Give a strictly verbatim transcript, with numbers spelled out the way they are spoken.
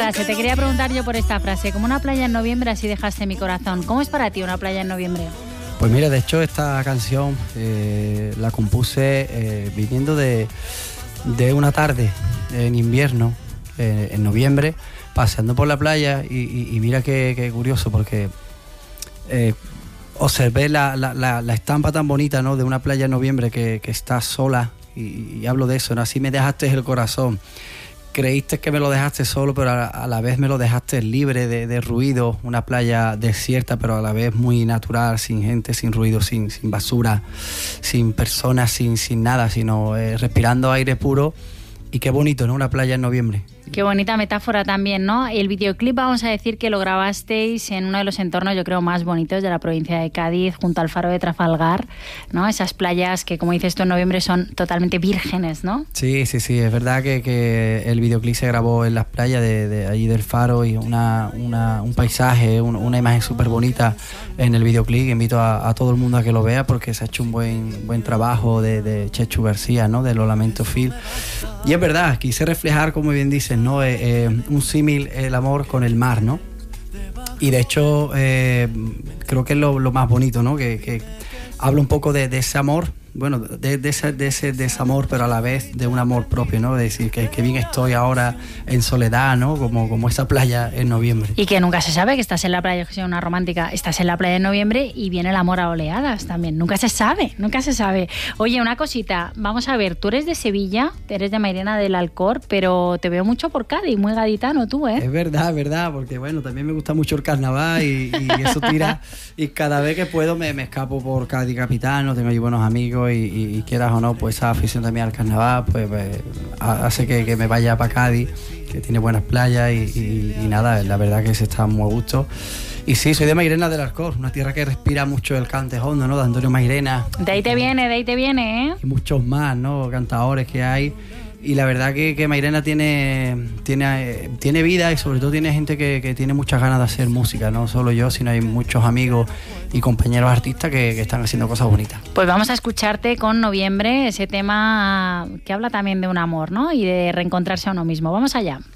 frase, te quería preguntar yo por esta frase. Como una playa en noviembre, así dejaste mi corazón. ¿Cómo es para ti una playa en noviembre? Pues mira, de hecho esta canción eh, la compuse eh, viniendo de, de una tarde en invierno, eh, en noviembre, paseando por la playa y, y, y mira qué, qué curioso, porque eh, observé la, la, la, la estampa tan bonita, ¿no?, de una playa en noviembre que, que está sola y, y hablo de eso, ¿no? Así me dejaste el corazón. Creíste que me lo dejaste solo, pero a, a la vez me lo dejaste libre de, de ruido, una playa desierta, pero a la vez muy natural, sin gente, sin ruido, sin, sin basura, sin personas, sin, sin nada, sino eh, respirando aire puro. Y qué bonito, ¿no? Una playa en noviembre. Qué bonita metáfora también, ¿no? El videoclip, vamos a decir que lo grabasteis en uno de los entornos, yo creo, más bonitos de la provincia de Cádiz, junto al faro de Trafalgar, ¿no? Esas playas que, como dices tú, en noviembre son totalmente vírgenes, ¿no? Sí, sí, sí. Es verdad que, que el videoclip se grabó en las playas de, de allí del faro y una, una, un paisaje, un, una imagen súper bonita en el videoclip. Invito a, a todo el mundo a que lo vea porque se ha hecho un buen, buen trabajo de, de Chechu García, ¿no? De Los Lamentos Phil. Y es verdad, quise reflejar, como bien dices, ¿no? Eh, eh, un símil, el amor con el mar, ¿no? Y de hecho eh, creo que es lo, lo más bonito, ¿no? Que, que habla un poco de, de ese amor, bueno, de, de, ese, de ese desamor, pero a la vez de un amor propio, ¿no? De decir que, que bien estoy ahora en soledad, ¿no? Como, como esa playa en noviembre. Y que nunca se sabe que estás en la playa, que sea una romántica, estás en la playa en noviembre y viene el amor a oleadas también. Nunca se sabe, nunca se sabe. Oye, una cosita, vamos a ver, tú eres de Sevilla, eres de Mairena del Alcor, pero te veo mucho por Cádiz, muy gaditano tú, ¿eh? Es verdad, es verdad, porque bueno, también me gusta mucho el carnaval y, y eso tira. Y cada vez que puedo me, me escapo por Cádiz capital, no tengo allí buenos amigos. Y, y, y quieras o no, pues esa afición también al carnaval pues, pues hace que, que me vaya para Cádiz, que tiene buenas playas y, y, y nada, la verdad que se está muy a gusto. Y sí, soy de Mairena del Alcor, una tierra que respira mucho el cante hondo, ¿no? De Antonio Mairena. De ahí te viene, de ahí te viene, ¿eh? Y muchos más, ¿no? Cantadores que hay. Y la verdad que, que Mairena tiene, tiene, tiene vida y sobre todo tiene gente que, que tiene muchas ganas de hacer música, no solo yo, sino hay muchos amigos y compañeros artistas que, que están haciendo cosas bonitas. Pues vamos a escucharte con Noviembre, ese tema que habla también de un amor, ¿no? Y de reencontrarse a uno mismo. Vamos allá.